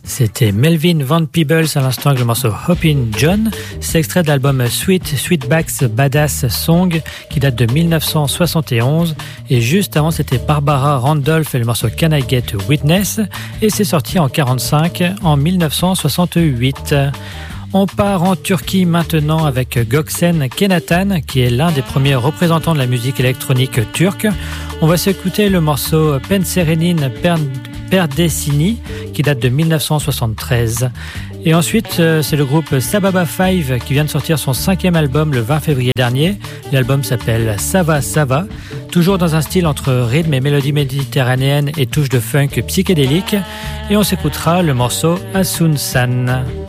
C'était Melvin Van Peebles à l'instant avec le morceau Hoppin' John. C'est extrait de l'album Sweetback's Badass Song qui date de 1971. Et juste avant, c'était Barbara Randolph et le morceau Can I Get a Witness. Et c'est sorti en 45 en 1968. On part en Turquie maintenant avec Gökçen Kenatan, qui est l'un des premiers représentants de la musique électronique turque. On va s'écouter le morceau Penserenin Perdesini, qui date de 1973. Et ensuite, c'est le groupe Sababa 5 qui vient de sortir son 5e album le 20 février dernier. L'album s'appelle Sava Sava, toujours dans un style entre rythme et mélodie méditerranéenne et touche de funk psychédélique. Et on s'écoutera le morceau Asunsan.